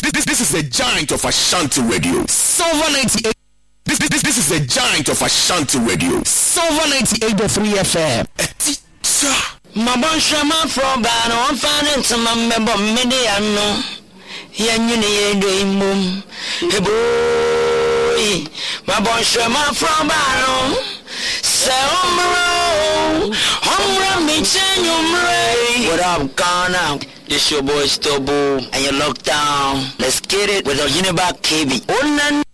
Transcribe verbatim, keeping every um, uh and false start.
this, this, this is a giant of Ashanti Radio. Silver ninety-eight. This, this, this is a giant of Ashanti Radio. Silver ninety-eight point three F M. My bon shama from Bano, I'm finding some member Mediano. Yanuni doing boom. Hey boy, my bon shama from Bano. Say, Umro, Umra, me chain you, what up, Ghana? This your boy Stobu, and you're locked down. Let's get it with a Uniback K B.